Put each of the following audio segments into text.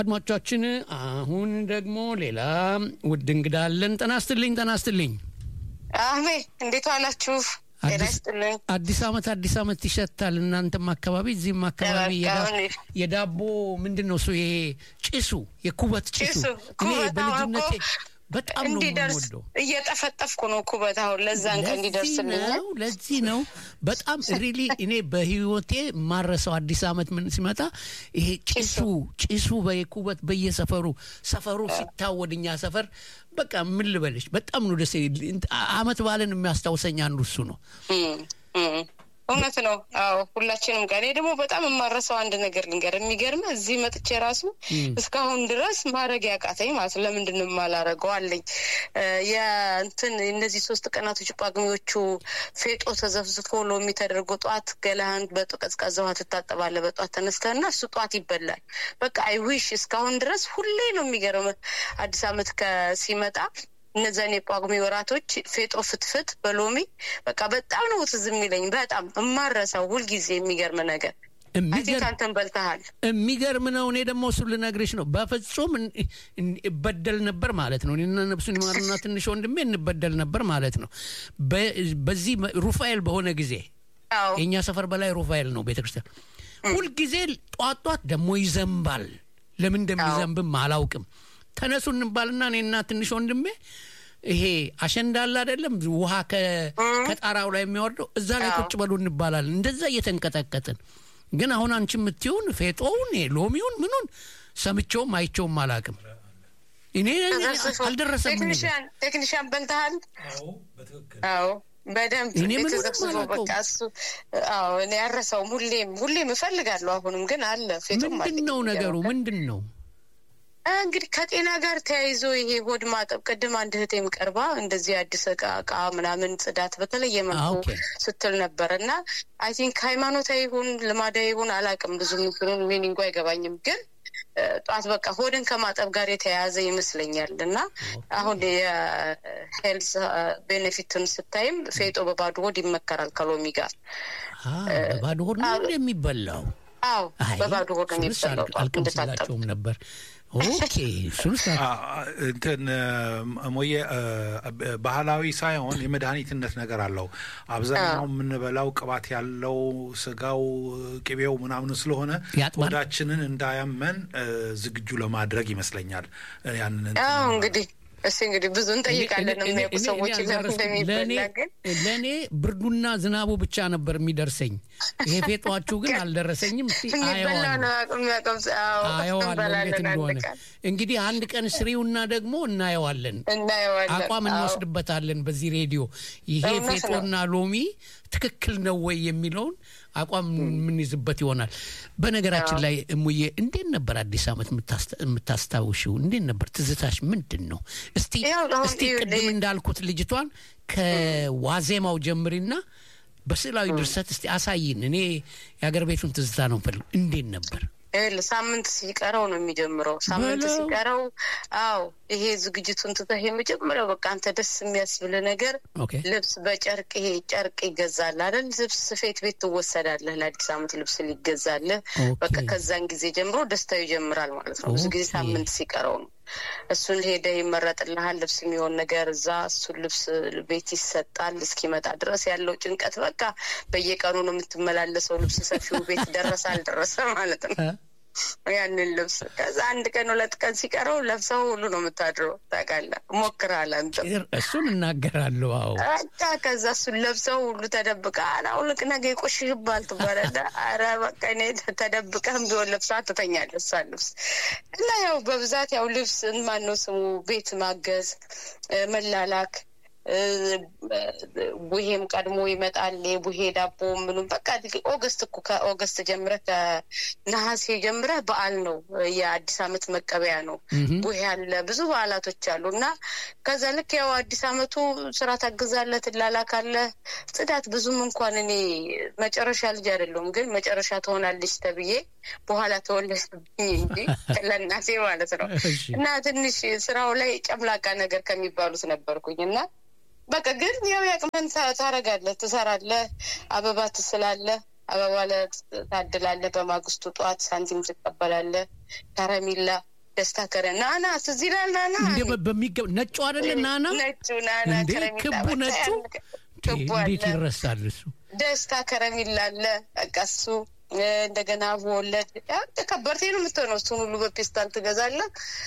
አድማጮቻችን አሁን ደግሞ ሌላ ውድ እንግዳ አለን ተናስተልኝ አሜን እንዴት ዋላችሁ አዲስ አመት ይሸታል እናንተም አካባቢ እዚህም አካባቢ የዳቦ ምንድነው እሱ ይሄ ጭሱ የኩበት ጭሱ እኔ በልጅነቴ በጣም ነው የምወደው እየተፈጠፍኩ ነው ኩበታው ለዛን ቀን እንዲደርስልኝ ለዚህ ነው በጣም ሪሊ እኔ በህይወቴ ማረሰው አዲስ አመት ምን ሲመጣ ይሄ ጭሱ በየኩበት በየሰፈሩ ሲታወድኛ ሰፈር በቃ ምን ልበልሽ በጣም ነው ደስ አመት ባለን የሚያስታውሰኝ አንዱ እሱ ነው እውነት ነው አዎ ሁላችንም ጋር እኔ ደግሞ በጣም ማረሰው አንድ ነገር ልንገር የሚገርም እዚህ መጥቼ ራሱ እስካሁን ድረስ ማረግ ያቃተኝ ማለት ለምንድን ነው ማላረገው አለኝ የእንትን እነዚህ 3 ቀናቶች ጳጉሜዎቹ ፌጦ ተዘፍዝፎ ሎሚ ተደርጎ ጧት ገላን በቀዝቃዛ ውሃ ተታጠባለ በጧት ተነስተና እሱ ጧት ይበላል በቃ አይ ዊሽ እስካሁን ድረስ ሁሌ ነው የሚገርም አዲስ አመት ከሲመጣ እነዛኔ ጳጉሜ ወራቶች ፌጦ ፍትፍት በሎሚ በቃ በጣም ነው ትዝም ይለኝ በጣም ማረሳው ሁሉ ጊዜ የሚገርም ነገር አንተን በልተሃል የሚገርም ነው እኔ ደግሞ እሱ ልነግርሽ ነው በፍጹም በደል ነበር ማለት ነው እኔና ነብሱን ይማርና ትንሽ ወንድሜ እንበደል ነበር ማለት ነው በዚህ ሩፋኤል በሆነ ጊዜ የኛ ሰፈር በላይ ሩፋኤል ነው ቤተክርስቲያን ሁሉ ጊዜ ጧጧት ደግሞ ይዘንባል ለምን እንደሚዘንብም አላውቅም ተነሱን እንባልና እኔና ትንሽ ወንድሜ ይሄ አሸንዳል አይደለም ውሃ ከጣራው ላይ የሚወርደው እዛ ላይ ቁጭ በሉ እንባላለን እንደዛ እየተንቀጠቀጥን ግን አሁን አንቺ የምትዩን ፌጦውን ሎሚውን ምኑን ሰምቼውም አይቼውም አላውቅም እኔ አልደረሰም ቴክኒሻን በልተሃል አዎ በደንብ ተዘክሰው በቃሱ እኔ ያረሰው ሁሌም እፈልጋለሁ አሁንም ግን አለ ፌጦም ማለት ምንድነው ነገሩ ምንድነው እንግዲህ ከጤና ጋር ተያይዞ ይሄ ሆድ ማጠብ ቀደም አንድ እህቴም ቀርባ እንደዚህ አዲስ ዕቃ ምናምን ጽዳት በተለየ መልኩ ስትል ነበርና አይ ቲንክ ሃይማኖታዊ ይሁን ልማዳዊ ይሁን አላቅም ብዙ ምክሩን ሚኒንጉ አይገባኝም ግን ጧት በቃ ሆድን ከማጠብ ጋር የተያያዘ ይመስለኛልና አሁን የሄልዝ ቤኔፊትን ስታይም ፌጦ በባዶ ሆድ ይመከራል ከሎሚ ጋር በባዶ ሆድ ነው የሚበላው አዎ በባዶ ሆድ ነው የሚበላው እንደታጠብም ነበር ኦኬ ሱልሳ እንትን ሞየ ባህላዊ ሳይሆን የመድኃኒትነት ነገር አለው አብዛኛው ምንበላው ቅባት ያለው ስጋው ቅቤው ምናምን ስለሆነ ወዳችንን እንዳያመን ዝግጁ ለማድረግ ይመስለኛል ያንን እንግዲህ ብዙ እንጠይቃለን ነው ሰዎች እንደሚበላገን ለኔ ብርዱና ዝናቡ ብቻ ነበር የሚደርሰኝ ይሄ ፌጧችሁ ግን አልደረሰኝም አየዋለሁ እንግዲህ አንድ ቀን ስሪውና ደግሞ እናየዋለን አቋም እንወስድበታለን በዚህ ሬዲዮ ይሄ ፌጦና ሎሚ ትክክል ነው ወይ የሚለውን አቋም ምን ይዝበት ይሆናል በነገራችን ላይ እሙዬ እንዴት ነበር አዲስ አመት የምታስታውሽው እንዴት ነበር ትዝታሽ ምንድነው እስቲ ቅድም እንዳልኩት ልጅቷን ከዋዜማው ጀምሪና በስዕላዊ ድርሰት እስቲ አሳይን እኔ ያገር ቤቱን ትዝታ ነው ፈልግ እንዴት ነበር ሳምንት ሲቀረው ነው የሚጀምረው ሳምንት ሲቀረው ይሄ ዝግጅቱን ተተህ የሚጀምረው በቃ አንተ ደስ የሚያስብል ነገር ልብስ በጨርቅ ይሄ ጨርቅ ይገዛል አይደል ልብስ ስፌት ቤት ተወሰዳለህ ለአዲስ አመት ልብስ ሊገዛል በቃ ከዛን ጊዜ ጀምሮ ደስታው ይጀምራል ማለት ነው ብዙ ጊዜ ሳምንት ሲቀረው ነው እሱን ሄደ ይመረጥልሃል ልብስ የሚሆን ነገር እዛ እሱ ልብስ ቤት ይሰጣል እስኪመጣ ድረስ ያለው ጭንቀት በቃ በየቀኑ ነው የምትመላለሰው ልብስ ሰፊው ቤት ደረሰ ማለት ነው ያንን ልብስ ከዛ አንድ ቀን ሁለት ቀን ሲቀረው ለብሰው ሁሉ ነው የምታድረው ታውቃለህ ሞክራለህ አንተ እሱን እናገራለሁ ከዛ እሱን ለብሰው ሁሉ ተደብቃ አሁን ነገ ይቆሽሽባል ትባላለህ ኧረ በቃ እኔ ተደብቀህም ቢሆን ለብሳ ትተኛለህ እሷን ልብስ እና ያው በብዛት ያው ልብስ ማነው ስሙ ቤት ማገዝ መላላክ ቡሄም ቀድሞ ይመጣል ቡሄ ዳቦ ምንም በቃ ኦገስት ጀምረ ከነሐሴ ጀምረ በዓል ነው የአዲስ አመት መቀበያ ነው ቡሄ አለ ብዙ በዓላቶች አሉና ከዛ ልክ ያው አዲስ አመቱ ስራ ታግዛለህ ትላላካለህ ጽዳት ብዙም እንኳን እኔ መጨረሻ ልጅ አይደለም ግን መጨረሻ ትሆናለች ተብዬ በኋላ ተወለድኩኝ እንጂ ለናሴ ማለት ነው እና ትንሽ ስራው ላይ ጨምላቃ ነገር ከሚባሉት ነበርኩኝና በቃ ግን ያው ያቅመን ታረጋለህ ትሰራለህ አበባ ትስላለህ አበባ ለታደላለህ በማግስቱ ጧት ሳንቲም ትቀበላለህ ካራሚላ ደስታ ከረሚላ ናና ትዚላል ናና እንደ በሚገባ ነጩ አይደለ ናና ነጩ ናና ከረሚላ ክቡ ነጩ እንዴት ይረሳል እሱ ደስታ ከረሚላ አለ አቀሱ እንደገና ወለድ ተከበርቴ ነው የምትሆነው እሱን ሁሉ በፔስታል ትገዛለህ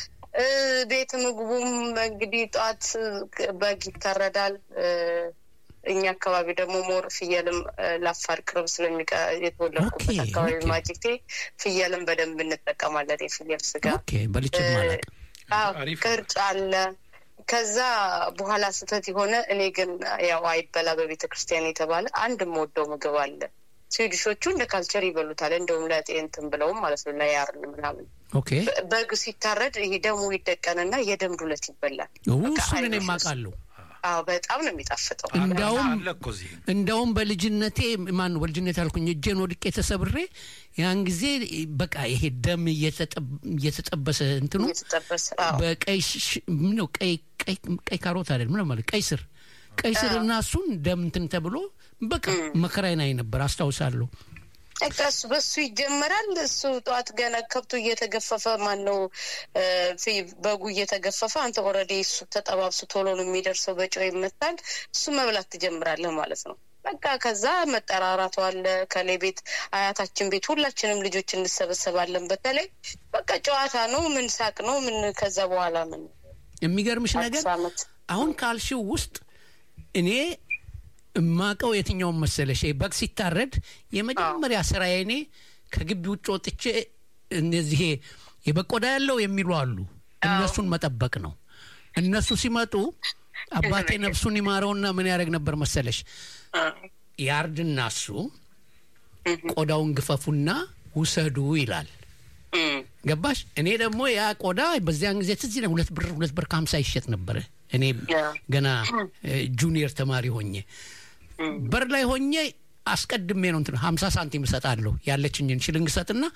ቤት ምግቡም እንግዲህ ጧት በግ ይታረዳል እኛ አካባቢ ደግሞ ሞር ፍየልም ላፋር ቅርብ የተወለድኩበት አካባቢ ማጂቴ ፍየልም በደንብ እንጠቀማለን የፍየል ስጋ ኦኬ በልቼ ማለት ቅርጫ አለ ከዛ በኋላ ስተት የሆነ እኔ ግን ያው አይበላ በቤተክርስቲያን የተባለ አንድ ሞደው ምግብ አለ ስዊዲሾቹ እንደ ካልቸር ይበሉታል እንደውም ለጤንተም ብለው ማለት ነው ለያርን ምናምን ኦኬ በግ ሲታረድ ይሄ ደሙ ይደቀንና የደም ዱለት ይበላል እሱን እኔ ማቃለሁ በጣም ነው የሚጣፍጠው እንደውም በልጅነቴ ማን ወልጅነት ያልኩኝ እጄን ወድቄ ተሰብሬ ያን ጊዜ በቃ ይሄ ደም እየተጠበሰ እንትኑ በቀይ ነው ቀይ ካሮት አይደል ምን ማለት ቀይ ስርና እሱን ደም እንትን ተብሎ በቃ መከራዬ ናይ ነበር አስታውሳለሁ እቃስ በሱ ይጀምራል እሱ ጧት ገና ከብቱ እየተገፈፈ ማን ነው በጉ እየተገፈፈ አንተ ኦሬዲ እሱ ተጠባብሱ ቶሎ ነው የሚደርሰው በጨው ይመታል እሱ መብላት ትጀምራለህ ማለት ነው በቃ ከዛ መጠራራቱ አለ ከለቤት አያታችን ቤት ሁላችንም ልጆች እንሰበሰባለን በተለይ በቃ ጨዋታ ነው ምን ሳቅ ነው ምን ከዛ በኋላ ምን የሚገርምሽ ነገር አሁን ካልሽው ውስጥ እኔ ማቀው የትኛው መሰለሽ በግ ሲታረድ የመጀመሪያ ስራዬ እኔ ከግቢ ውጭ ወጥቼ እነዚህ የበቆዳ ያለው የሚሉ አሉ እነሱን መጠበቅ ነው እነሱ ሲመጡ አባቴ ነፍሱን ይማረውና ምን ያደርግ ነበር መሰለሽ ያርድና እሱ ቆዳውን ግፈፉና ውሰዱ ይላል ገባሽ እኔ ደግሞ ያ ቆዳ በዚያን ጊዜ ትዝ ይለኝ 2 ብር 50 ይሸጥ ነበር እኔ ገና ጁኒየር ተማሪ ሆኜ በር ላይ ሆኜ አስቀድሜ ነው እንትን 50 ሳንቲም ሰጣለሁ ያለችኝን ሽልንግ ሰጥና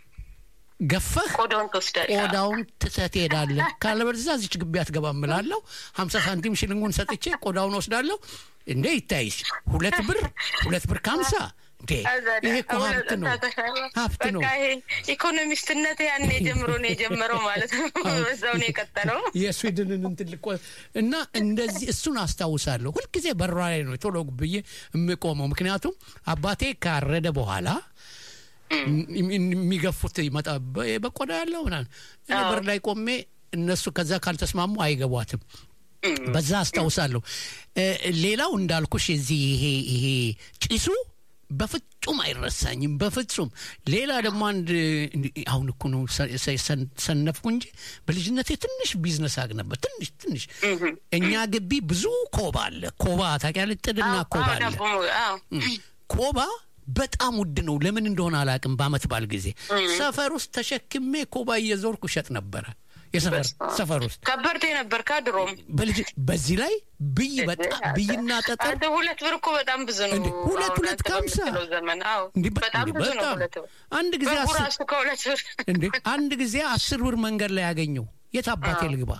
ገፈህ ቆዳውን ትሰቴዳለህ ካለበለዚያ እዚህ ግቢ አትገባም እላለሁ 50 ሳንቲም ሽልንጉን ሰጥቼ ቆዳውን ወስዳለሁ እንዴ ይታይሽ 2 ብር 50 እንዴ ይሄ ሀብት ነው በቃ ኢኮኖሚስትነት ያኔ ጀምሮ ነው የጀመረው ማለት ነው በዛው ነው የቀጠለው የስዊድንን እንትን እና እንደዚህ እሱን አስታውሳለሁ ሁሉ ጊዜ በራ ላይ ነው ቶሎ ጉብዬ የምቆመው ምክንያቱም አባቴ ካረደ በኋላ የሚገፉት ይመጣ በቆዳ ያለው እና በር ላይ ቆሜ እነሱ ከዛ ካልተስማሙ አይገቧትም በዛ አስታውሳለሁ ሌላው እንዳልኩሽ እዚህ ይሄ ጭሱ በፍጹም አይረሳኝም በፍጹም ሌላ ደግሞ አንድ አሁን እኮ ነው ሰነፍኩ እንጂ በልጅነቴ ትንሽ ቢዝነስ አግ ነበር ትንሽ እኛ ግቢ ብዙ ኮባ አለ ኮባ ታውቂያለሽ ጥድና ኮባ አለ ኮባ በጣም ውድ ነው ለምን እንደሆነ አላቅም በአመት ባል ጊዜ ሰፈር ውስጥ ተሸክሜ ኮባ እየዞርኩ ሸጥ ነበር የሰፈር ውስጥ ከበርቴ ነበር ካድሮም በዚህ ላይ ብይ በጣም ብይና ጠጠር 2 ብር እኮ በጣም ብዙ ነው 2 50 በጣም ብዙ ነው አንድ ጊዜ እንዴ አንድ ጊዜ 10 ብር መንገድ ላይ ያገኘው የታባቴ ልግባ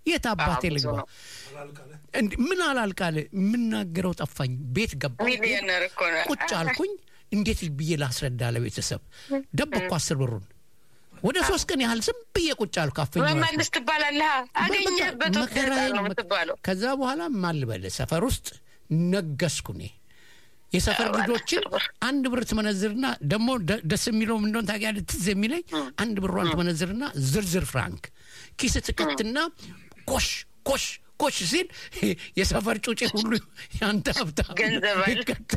እንዴ ምን አላልቃለ ምናገረው ጠፋኝ ቤት ገባሁ ቁጭ አልኩኝ እንዴት ብዬ ላስረዳ ለቤተሰብ ደብቆ 10 ብሩን ወደ 3 ቀን ያህል ዝም ብዬ ቁጭ አልኩ አፈኝ ማንስ ትባላለህ አገኘበት ነው የምትባለው ከዛ በኋላ ማልበለ ሰፈር ውስጥ ነገስኩኔ የሰፈር ልጆችን 1 ብር ትመነዝርና ደሞ ደስ የሚለው ምን እንደሆነ ታውቂያለሽ ትዝ የሚለኝ 1 ብሯን ትመነዝርና ዝርዝር ፍራንክ ኪስ ትከትና ኮሽ ሲል የሰፈር ጩጬ ሁሉ ያንተ ሀብታ ገንዘባል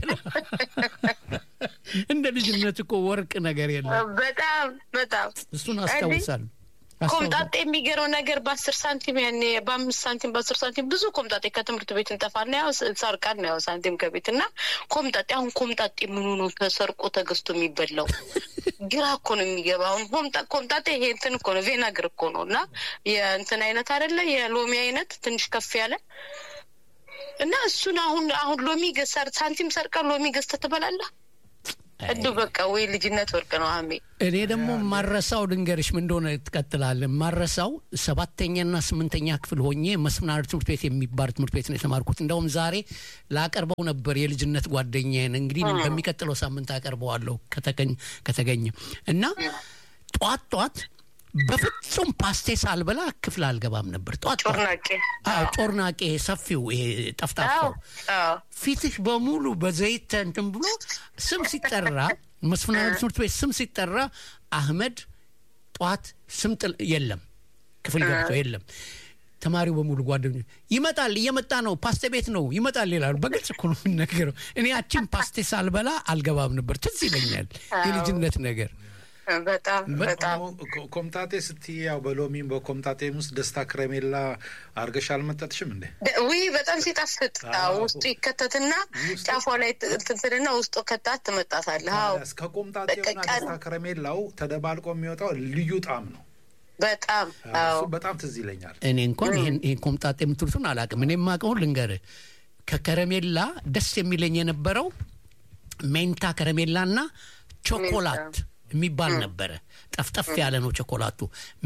እንደ ልጅነት እኮ ወርቅ ነገር የለም በጣም እሱን አስታውሳለሁ ኮምጣጤ የሚገረው ነገር በ10 ሳንቲም ያኔ በ5 ሳንቲም በ10 ሳንቲም ብዙ ኮምጣጤ ከትምህርት ቤት እንጠፋና ያው ሰርቃን ነው ሳንቲም ከቤትና ኮምጣጤ አሁን ኮምጣጤ ምን ሆኖ ተሰርቆ ተገዝቶ የሚበላው ግራ እኮ ነው የሚገባው ኮምጣጤ ይሄ እንትን እኮ ነው ቬናግር እኮ ነውና የእንትን አይነት አይደለ የሎሚ አይነት ትንሽ ከፍ ያለ እና እሱን አሁን ሎሚ ገሰር ሳንቲም ሰርቃ ሎሚ ገዝተ ትበላለህ እዱ በቃ ወይ ልጅነት ወርቅ ነው አሜ እኔ ደግሞ ማረሳው ድንገርሽ ምን እንደሆነ ተከተላለ ማረሳው 7ኛና 8ኛ ክፍል ሆኜ መስመር ትምህርት ቤት የሚባል ትምህርት ቤት ነው የተማርኩት እንደውም ዛሬ ላቀርበው ነበር የልጅነት ጓደኛዬን እንግዲህ በሚቀጥለው ሳምንት አቀርበዋለሁ ከተገኘ እና ጧት በፍጹም ፓስቴ ሳልበላ ክፍል አልገባም ነበር ጧት ጮርናቄ ሰፊው ጠፍጣፋው ፊትሽ በሙሉ በዘይት እንትን ብሎ ስም ሲጠራ መስፍናዊ ትምህርት ቤት ስም ሲጠራ አህመድ ጧት ስም የለም ክፍል ገብቶ የለም ተማሪው በሙሉ ጓደኞች ይመጣል እየመጣ ነው ፓስቴ ቤት ነው ይመጣል ይላሉ በግልጽ እኮ ነው የምነግረው እኔ ያቺን ፓስቴ ሳልበላ አልገባም ነበር ትዝ ይለኛል የልጅነት ነገር በጣም ኮምጣጤ ስትያው በሎሚም በኮምጣጤም ውስጥ ደስታ ከረሜላ አርገሽ አልመጣጥሽም እንዴ ወይ በጣም ሲጣፍጥ ውስጡ ይከተትና ጫፏ ላይ እንትንትና ውስጡ ከታት ትመጣታለህ እስከ ኮምጣጤውና ደስታ ከረሜላው ተደባልቆ የሚወጣው ልዩ ጣም ነው በጣም ትዝ ይለኛል እኔ እንኳን ይሄን ኮምጣጤ የምትሉትን አላውቅም እኔ የማውቀው ልንገርህ ከከረሜላ ደስ የሚለኝ የነበረው ሜንታ ከረሜላና ቾኮላት የሚባል ነበር ጠፍጠፍ ያለ ነው ቾኮላቱ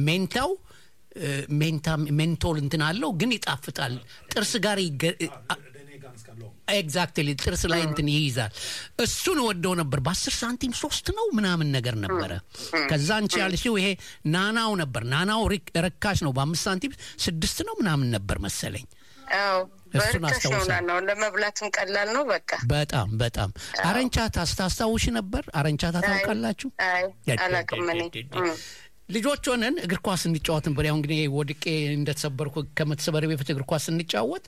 ሜንቶል እንትን አለው ግን ይጣፍጣል ጥርስ ጋር ኤግዛክትሊ ጥርስ ላይ እንትን ይይዛል እሱን ወደው ነበር በ10 ሳንቲም 3 ነው ምናምን ነገር ነበር ከዛ አንቺ ያልሽው ይሄ ናናው ነበር ናናው ረካሽ ነው በ5 ሳንቲም 6 ነው ምናምን ነበር መሰለኝ እሱን አስተውሳለሁ ለመብላትም ቀላል ነው በጣም አረንቻታ ታስታውሽ ነበር አረንቻታ ታውቃላችሁ አላውቅም ልጆች ሆነን እግር ኳስ እንጫወት ነበር ያው እንግዲህ ወድቄ እንደተሰበርኩ ከመተሰበሬ በፊት እግር ኳስ እንጫወት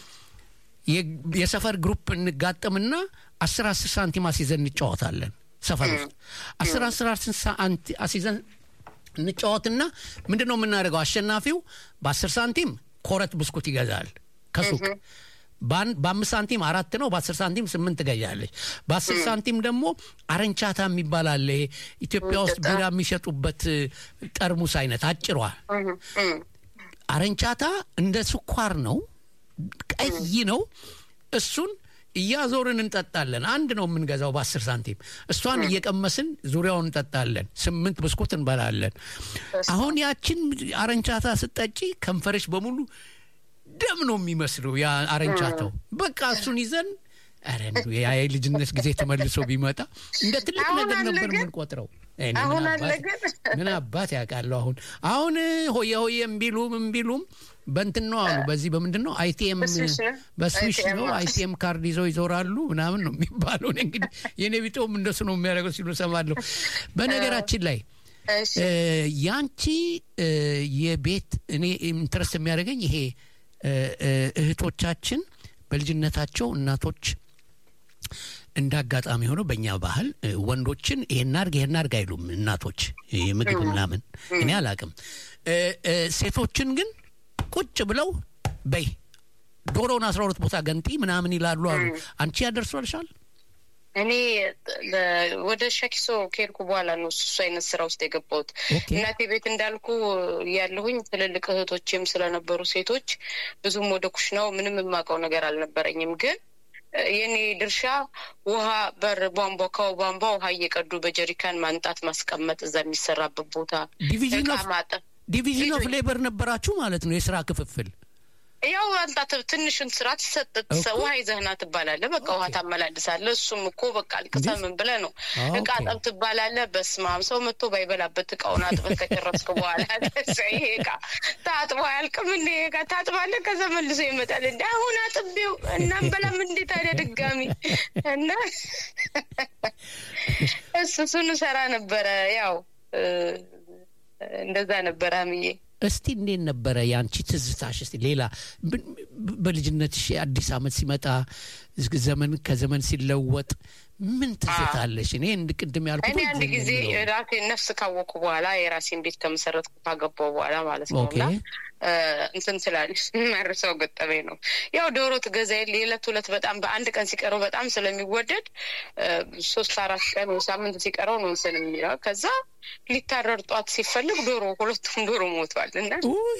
የሰፈር ግሩፕ እንጋጠምና 10 ሳንቲም አስይዘን እንጫወታለን ሰፈር ውስጥ 10 ሳንቲም አስይዘን እንጫወትና ምንድነው የምናደርገው አሸናፊው በ10 ሳንቲም ኮረት ብስኩት ይገዛል ከሱቅ በ5 ሳንቲም 4 ነው በ10 ሳንቲም 8 ገያለች በ10 ሳንቲም ደግሞ አረንቻታ የሚባል አለ ኢትዮጵያ ውስጥ ቢራ የሚሸጡበት ጠርሙስ አይነት አጭሯ አረንቻታ እንደ ስኳር ነው ቀይ ነው እሱን እያዞርን እንጠጣለን አንድ ነው የምንገዛው በ10 ሳንቲም እሷን እየቀመስን ዙሪያውን እንጠጣለን 8 ብስኩት እንበላለን አሁን ያችን አረንቻታ ስጠጪ ከንፈርሽ በሙሉ ደም ነው የሚመስለው ያ አረንቻታው በቃ እሱን ይዘን አረንዱ ያ ልጅነት ጊዜ ተመልሶ ቢመጣ እንደ ትልቅ ነገር ነበር ምን ቆጥረው አሁን አለገን ምን አባት ያውቃለው አሁን ሆየም ቢሉም በእንትን ነው አሉ በዚህ በምንድነው አይቲኤም በስዊሽ ነው አይቲኤም ካርድ ይዞራሉ ምናምን ነው የሚባለው እንግዲህ የኔ ቢቶም እንደሱ ነው የሚያደርገው ሲሉ ሰማለሁ በነገራችን ላይ ያንቺ የቤት እኔ ኢንተረስት የሚያደርገኝ ይሄ እህቶቻችን በልጅነታቸው እናቶች እንዳጋጣሚ ሆኖ በእኛ ባህል ወንዶችን ይሄን አርግ አይሉም እናቶች የምግብ ምናምን እኔ አላቅም ሴቶችን ግን ቁጭ ብለው በይ ዶሮን 12 ቦታ ገንጢ ምናምን ይላሉ አሉ አንቺ ያደርሷልሻል እኔ ወደ ሸኪሶ ከርኩ በኋላ ነው እሱ አይነት ስራ ውስጥ የገባሁት እናቴ ቤት እንዳልኩ ያለሁኝ ትልልቅ እህቶችም ስለነበሩ ሴቶች ብዙም ወደ ኩሽናው ምንም የማውቀው ነገር አልነበረኝም ግን የኔ ድርሻ ውሃ በር ቧንቧ ውሃ እየቀዱ በጀሪካን ማንጣት ማስቀመጥ እዛ የሚሰራበት ቦታ ዲቪዥን ኦፍ ሌበር ነበራችሁ ማለት ነው የሥራ ክፍፍል ያው አንተ ትንሽን ስራ ተሰጥተህ ውሃ ይዘህና ትባላለህ በቃ ውሃ ታመላልሳለህ እሱም እኮ በቃ አልቀሰምን ብለህ ነው እቃ ጠብ ትባላለህ በስማም ሰው መጥቶ ባይበላበት እቃውን አጥበህ ከጨረስክ በኋላ ይሄ እቃ ታጥቦ አያልቅም እንዴ እቃ ታጥባለህ ከዛ መልሶ ይመጣል እንዴ አሁን አጥቤው እናንበላም እንዴ ታዲያ ድጋሚ እና እሱን ሰራ ነበር ያው እንደዛ ነበር አምዬ እስቲ እንዴት ነበር ያንቺ ትዝታሽ እስቲ ሌላ በልጅነትሽ አዲስ አመት ሲመጣ ዘመን ከዘመን ሲለወጥ ምን ትዝታለሽ እኔ እንድቅድም ያልኩት እኔ አንድ ጊዜ ራሴ ነፍስ ካወኩ በኋላ የራሴን ቤት ከመሰረትኩ ካገባው በኋላ ማለት ነውና እንትን ስላለሽ ማርሰው ገጠመ ነው ያው ዶሮ ትገዛይል ለለት በጣም በአንድ ቀን ሲቀረው በጣም ስለሚወደድ 3-4 ቀን ወይ ሳምንት ሲቀረው ነው ስለሚለው ከዛ ሊታረር ጧት ሲፈልግ ሁለቱም ዶሮ ሞቷል እና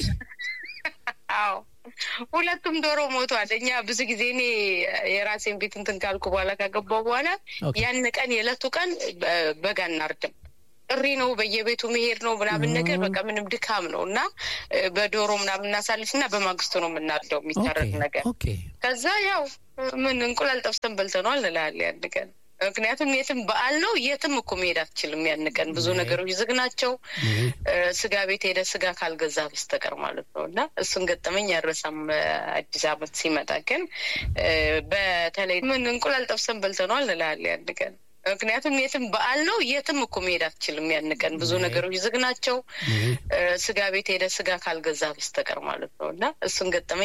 አዎ ሁለቱም ዶሮ ሞቷል እኛ ብዙ ጊዜ እኔ የራሴን ቤት እንትን ካልኩ በኋላ ካገባው በኋላ ያን ቀን የለቱ ቀን በጋን ናርደም ጥሪ ነው በየቤቱ መሄድ ነው ምናምን ነገር በቃ ምንም ድካም ነውና በዶሮ ምናምን እናሳልፍና በማግስቱ ነው የምናርደው የሚታረድ ነገር ከዛ ያው ምን እንቁላል ጠብሰን በልተናል እንላለን ያን ቀን ምክንያቱም የትም በዓል ነው የትም እኮ መሄድ አትችልም ያን ቀን ብዙ ነገሮች ዝግ ናቸው ስጋ ቤት ሄደ ስጋ ካልገዛ በስተቀር ማለት ነውና እሱን ገጠመኝ ያረሳም አዲስ አመት ሲመጣ ግን በተለይ ምን እንቁላል ጠብሰን በልተናል እንላለን ያን ቀን ምክንያቱም የትም በዓል ነው የትም እኮ መሄድ አትችልም ያን ቀን ብዙ ነገሮች ዝግ ናቸው ስጋ ቤት ሄደ ስጋ ካልገዛ በስተቀር ማለት ነውና እሱን ገጠመኝ